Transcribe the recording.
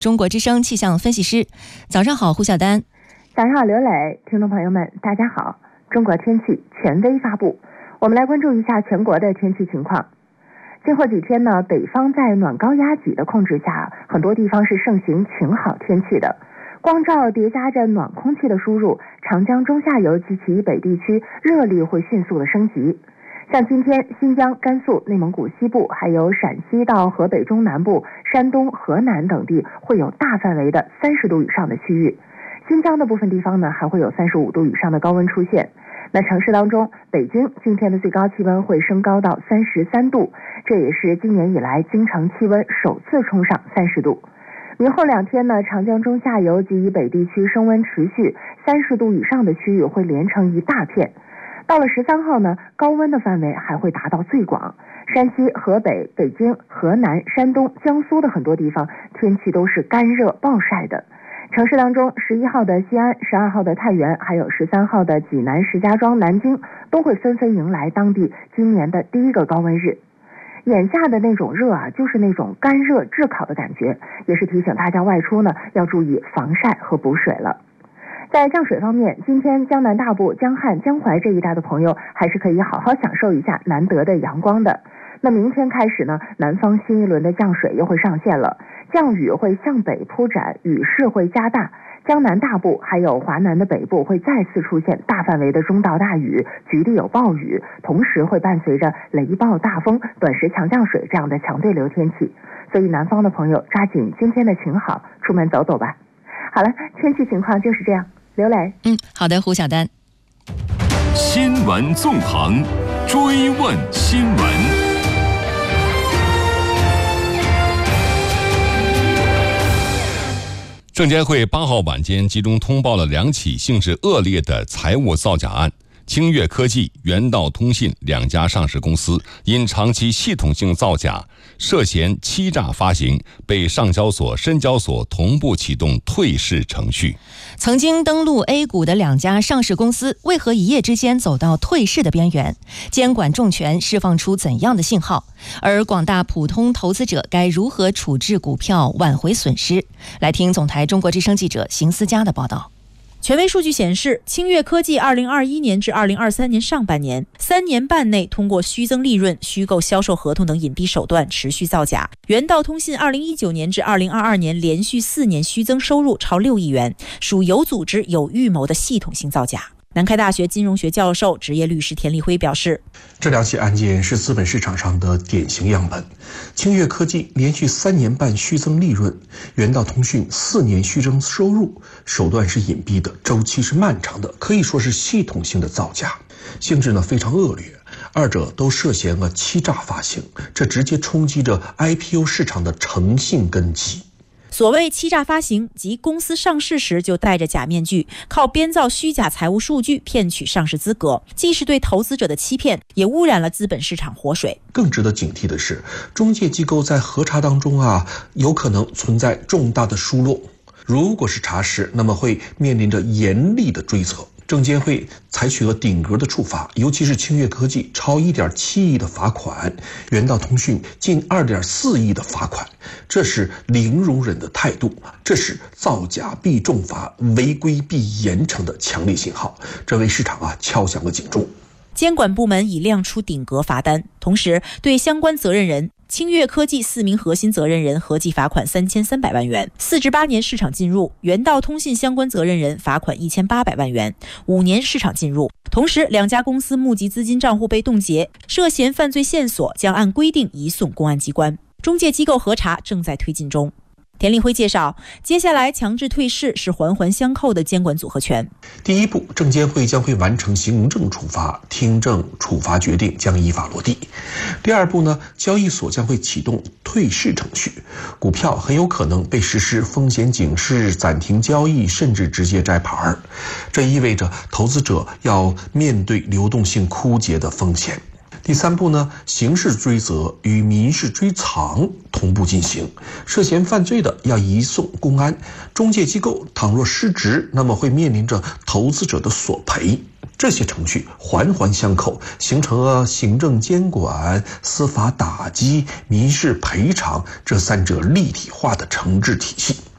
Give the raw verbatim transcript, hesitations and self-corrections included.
中国之声气象分析师。早上好，胡晓丹。 早上好，刘磊。听众朋友们，大家好。中国天气权威发布，我们来关注一下全国的天气情况。今后几天呢，北方在暖高压脊的控制下，很多地方是盛行晴好天气的。光照叠加着暖空气的输入，长江中下游及其以北地区热力会迅速的升级。像今天，新疆、甘肃、内蒙古西部，还有陕西到河北中南部、山东、河南等地会有大范围的三十度以上的区域。新疆的部分地方呢，还会有三十五度以上的高温出现。那城市当中，北京今天的最高气温会升高到三十三度，这也是今年以来京城气温首次冲上三十度。明后两天呢，长江中下游及以北地区升温持续，三十度以上的区域会连成一大片。到了十三号呢，高温的范围还会达到最广，山西、河北、北京、河南、山东、江苏的很多地方天气都是干热暴晒的。城市当中，十一号的西安、十二号的太原，还有十三号的济南、石家庄、南京，都会纷纷迎来当地今年的第一个高温日。眼下的那种热啊，就是那种干热炙烤的感觉，也是提醒大家外出呢要注意防晒和补水了。在降水方面，今天江南大部、江汉、江淮这一带的朋友还是可以好好享受一下难得的阳光的。那明天开始呢，南方新一轮的降水又会上线了，降雨会向北铺展，雨势会加大。江南大部还有华南的北部会再次出现大范围的中到大雨，局地有暴雨，同时会伴随着雷暴、大风、短时强降水这样的强对流天气。所以南方的朋友抓紧今天的晴好，出门走走吧。好了，天气情况就是这样。刘磊， 嗯，好的，胡晓丹。 新闻纵横，追问新闻。证监会八号晚间集中通报了两起性质恶劣的财务造假案。清越科技、元道通信两家上市公司因长期系统性造假，涉嫌欺诈发行，被上交所、深交所同步启动退市程序。 曾经登陆 A 股的两家上市公司，为何一夜之间走到退市的边缘？监管重拳释放出怎样的信号？而广大普通投资者该如何处置股票，挽回损失？来听总台中国之声记者邢思佳的报道。 权威数据显示，清越科技二零二一年至二零二三年上半年三年半内，通过虚增利润、虚构销售合同等隐蔽手段持续造假。元道通信二零一九年至二零二二年连续四年虚增收入超六亿元，属有组织、有预谋的系统性造假。南开大学金融学教授、职业律师田立辉表示， 这两起案件是资本市场上的典型样本。清越科技连续三年半虚增利润，元道通讯四年虚增收入，手段是隐蔽的，周期是漫长的，可以说是系统性的造假，性质呢非常恶劣。二者都涉嫌了欺诈发行，这直接冲击着 I P O 市场的诚信根基。 所谓欺诈发行，即公司上市时就戴着假面具，靠编造虚假财务数据骗取上市资格，既是对投资者的欺骗，也污染了资本市场活水。 更值得警惕的是，中介机构在核查当中啊，有可能存在重大的疏漏。如果是查实，那么会面临着严厉的追责。证监会采取了顶格的处罚，尤其是清越科技超 一点七亿的罚款，元道通讯近 二点四亿的罚款，这是零容忍的态度，这是造假必重罚、违规必严惩的强烈信号，这为市场啊敲响了警钟。 监管部门已亮出顶格罚单，同时对相关责任人清越科技四名核心责任人合计罚款三千三百万元，四至八年市场进入；元道通信相关责任人罚款一千八百万元，五年市场进入。同时，两家公司募集资金账户被冻结，涉嫌犯罪线索将按规定移送公安机关。中介机构核查正在推进中。田立辉介绍，接下来强制退市是环环相扣的监管组合拳。 第一步，证监会将会完成行政处罚，听证处罚决定将依法落地。第二步呢，交易所将会启动退市程序，股票很有可能被实施风险警示、暂停交易，甚至直接摘牌。这意味着投资者要面对流动性枯竭的风险。第三步呢，刑事追责与民事追偿同步进行，涉嫌犯罪的要移送公安，中介机构倘若失职，那么会面临着投资者的索赔。这些程序环环相扣，形成了行政监管、司法打击、民事赔偿这三者立体化的惩治体系。